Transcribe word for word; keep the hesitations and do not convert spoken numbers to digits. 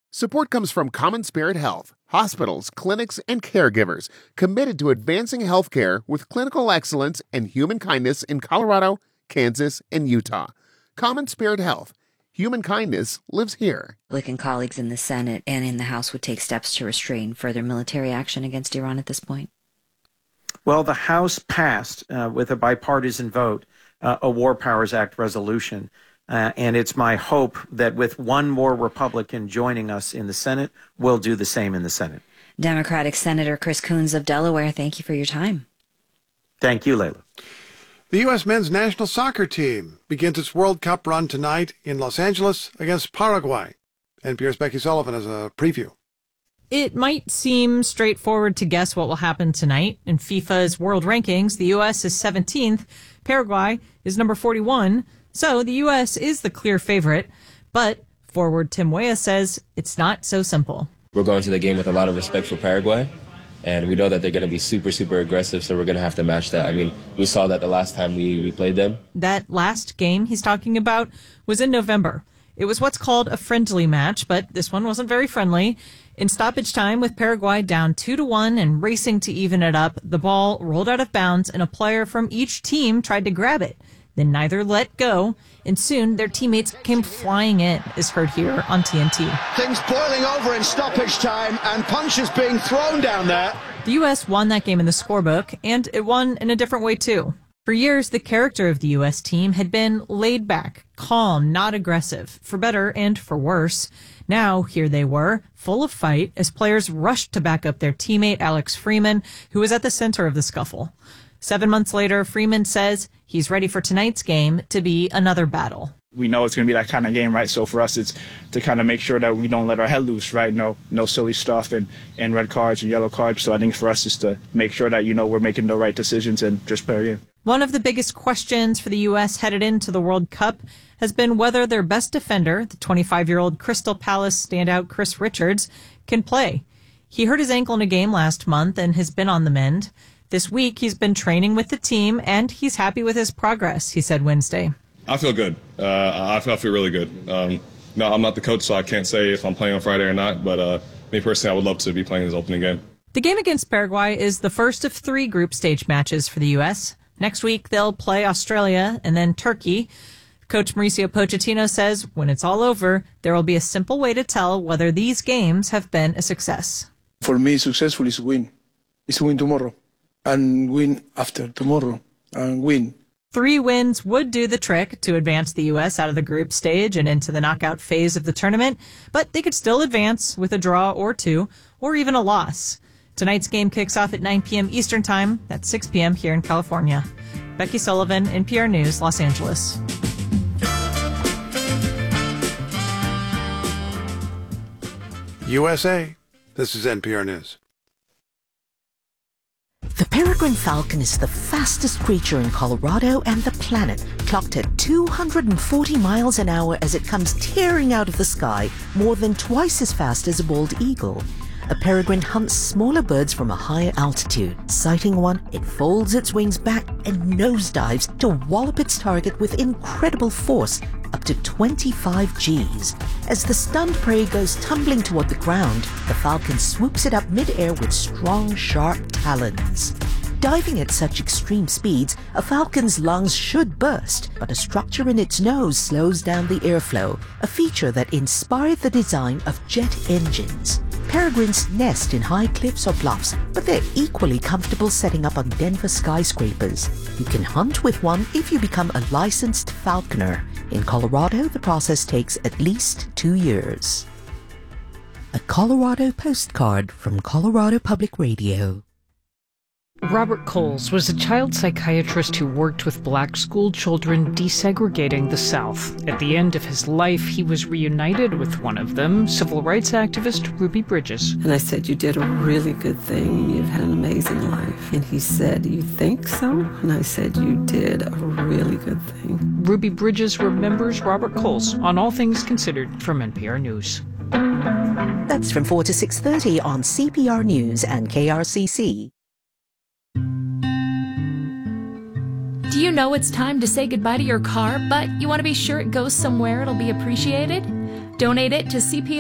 Support comes from Common Spirit Health, hospitals, clinics, and caregivers committed to advancing healthcare with clinical excellence and human kindness in Colorado, Kansas, and Utah. Common Spirit Health. Human kindness lives here. Glick and colleagues in the Senate and in the House would take steps to restrain further military action against Iran at this point. Well, the House passed, uh, with a bipartisan vote, uh, a War Powers Act resolution. Uh, and it's my hope that with one more Republican joining us in the Senate, we'll do the same in the Senate. Democratic Senator Chris Coons of Delaware, thank you for your time. Thank you, Layla. The U S men's national soccer team begins its World Cup run tonight in Los Angeles against Paraguay. N P R's Becky Sullivan has a preview. It might seem straightforward to guess what will happen tonight. In FIFA's world rankings, the U S is seventeenth, Paraguay is number forty-one. So the U S is the clear favorite, but forward Tim Weah says it's not so simple. We're going to the game with a lot of respect for Paraguay, and we know that they're going to be super, super aggressive, so we're going to have to match that. I mean, we saw that the last time we, we played them. That last game he's talking about was in November. It was what's called a friendly match, but this one wasn't very friendly. In stoppage time, with Paraguay down two to one and racing to even it up, the ball rolled out of bounds and a player from each team tried to grab it. Then neither let go, and soon their teammates came flying in, as heard here on T N T. Things boiling over in stoppage time, and punches being thrown down there. The U S won that game in the scorebook, and it won in a different way, too. For years, the character of the U S team had been laid back, calm, not aggressive, for better and for worse. Now, here they were, full of fight, as players rushed to back up their teammate Alex Freeman, who was at the center of the scuffle. Seven months later, Freeman says he's ready for tonight's game to be another battle. We know it's going to be that kind of game, right? So for us, it's to kind of make sure that we don't let our head loose, right? No no silly stuff and, and red cards and yellow cards. So I think for us is to make sure that, you know, we're making the right decisions and just play our game. One of the biggest questions for the U S headed into the World Cup has been whether their best defender, the twenty-five-year-old Crystal Palace standout Chris Richards, can play. He hurt his ankle in a game last month and has been on the mend. This week, he's been training with the team, and he's happy with his progress, he said Wednesday. I feel good. Uh, I, feel, I feel really good. Um, no, I'm not the coach, so I can't say if I'm playing on Friday or not, but uh, me personally, I would love to be playing this opening game. The game against Paraguay is the first of three group stage matches for the U S. Next week, they'll play Australia and then Turkey. Coach Mauricio Pochettino says when it's all over, there will be a simple way to tell whether these games have been a success. For me, successful is to win. Is to win tomorrow. And win after tomorrow, and win. Three wins would do the trick to advance the U S out of the group stage and into the knockout phase of the tournament, but they could still advance with a draw or two, or even a loss. Tonight's game kicks off at nine p.m. Eastern Time. That's six p.m. here in California. Becky Sullivan, N P R News, Los Angeles. U S A, this is N P R News. The peregrine falcon is the fastest creature in Colorado and the planet, clocked at two hundred forty miles an hour as it comes tearing out of the sky, more than twice as fast as a bald eagle. A peregrine hunts smaller birds from a higher altitude. Sighting one, it folds its wings back and nosedives to wallop its target with incredible force, up to twenty-five G's. As the stunned prey goes tumbling toward the ground, the falcon swoops it up mid-air with strong, sharp talons. Diving at such extreme speeds, a falcon's lungs should burst, but a structure in its nose slows down the airflow, a feature that inspired the design of jet engines. Peregrines nest in high cliffs or bluffs, but they're equally comfortable setting up on Denver skyscrapers. You can hunt with one if you become a licensed falconer. In Colorado, the process takes at least two years. A Colorado postcard from Colorado Public Radio. Robert Coles was a child psychiatrist who worked with black school children desegregating the South. At the end of his life, he was reunited with one of them, civil rights activist Ruby Bridges. And I said, "You did a really good thing. You've had an amazing life." And he said, "You think so?" And I said, "You did a really good thing." Ruby Bridges remembers Robert Coles on All Things Considered from N P R News. That's from four to six thirty on C P R News and K R C C. Do you know it's time to say goodbye to your car, but you want to be sure it goes somewhere it'll be appreciated? Donate it to C P R.